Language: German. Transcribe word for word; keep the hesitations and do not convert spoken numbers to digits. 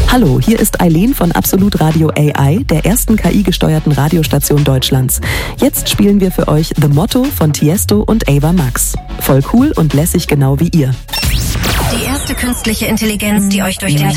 Hallo, hier ist Eileen von Absolut Radio A I, der ersten K I-gesteuerten Radiostation Deutschlands. Jetzt spielen wir für euch The Motto von Tiesto und Ava Max. Voll cool und lässig, genau wie ihr. Die erste künstliche Intelligenz, die euch durch den